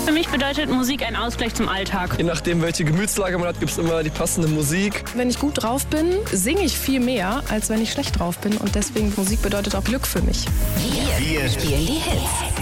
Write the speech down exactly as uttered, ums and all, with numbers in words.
Für mich bedeutet Musik ein Ausgleich zum Alltag. Je nachdem, welche Gemütslage man hat, gibt es immer die passende Musik. Wenn ich gut drauf bin, singe ich viel mehr, als wenn ich schlecht drauf bin. Und deswegen, Musik bedeutet auch Glück für mich. Wir, wir spielen die Hits.